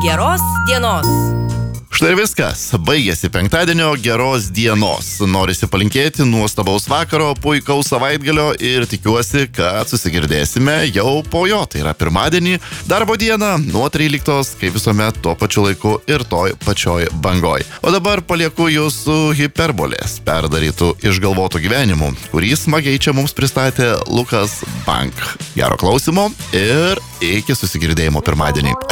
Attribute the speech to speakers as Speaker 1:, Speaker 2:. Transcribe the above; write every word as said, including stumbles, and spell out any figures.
Speaker 1: Geros dienos.
Speaker 2: Štai ir viskas. Baigėsi penktadienio, geros dienos. Norisi palinkėti nuostabaus vakaro, puikaus savaitgalio ir tikiuosi, kad susigirdėsime jau po jo. Tai yra pirmadienį, darbo dieną, nuo tryliktos, kaip visuomet, tuo pačiu laiku ir toj pačioj bangoj. O dabar palieku jūs su hiperbolės, perdarytų išgalvotų gyvenimų, kurį smagiai čia mums pristatė Lukas Bank. Gero klausimo ir iki susigirdėjimo pirmadienį.